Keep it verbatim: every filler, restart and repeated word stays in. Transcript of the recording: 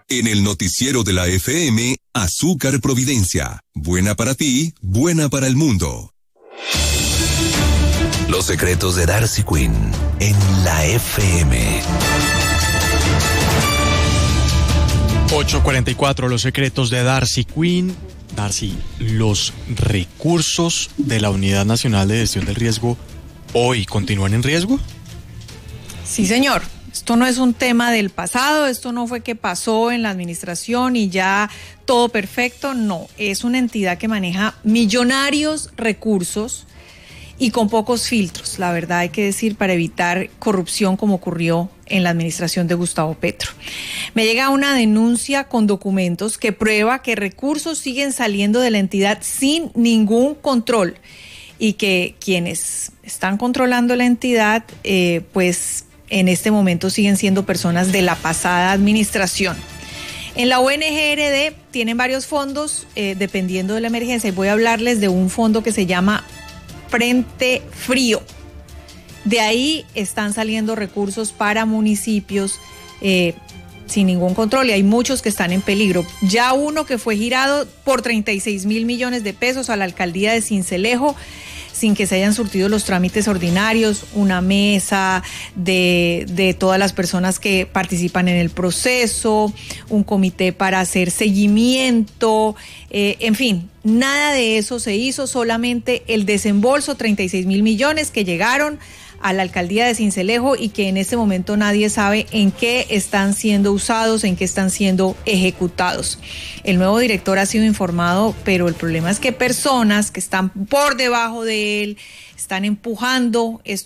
En el noticiero de la F M, Azúcar Providencia. Buena para ti, buena para el mundo. Los secretos de Darcy Quinn en la F M. ocho cuarenta y cuatro, los secretos de Darcy Quinn. Darcy, los recursos de la Unidad Nacional de Gestión del Riesgo hoy continúan en riesgo. Sí, señor. Esto no es un tema del pasado, esto no fue que pasó en la administración y ya todo perfecto, no. Es una entidad que maneja millonarios recursos y con pocos filtros, la verdad hay que decir, para evitar corrupción como ocurrió en la administración de Gustavo Petro. Me llega una denuncia con documentos que prueba que recursos siguen saliendo de la entidad sin ningún control y que quienes están controlando la entidad, eh, pues en este momento siguen siendo personas de la pasada administración. En la O N G R D tienen varios fondos, eh, dependiendo de la emergencia, y voy a hablarles de un fondo que se llama Frente Frío. De ahí están saliendo recursos para municipios eh, sin ningún control y hay muchos que están en peligro. Ya uno que fue girado por treinta y seis mil millones de pesos a la alcaldía de Sincelejo, sin que se hayan surtido los trámites ordinarios, una mesa de, de todas las personas que participan en el proceso, un comité para hacer seguimiento, eh, en fin, nada de eso se hizo, solamente el desembolso, treinta y seis mil millones que llegaron a la alcaldía de Sincelejo y que en este momento nadie sabe en qué están siendo usados, en qué están siendo ejecutados. El nuevo director ha sido informado, pero el problema es que personas que están por debajo de él están empujando estos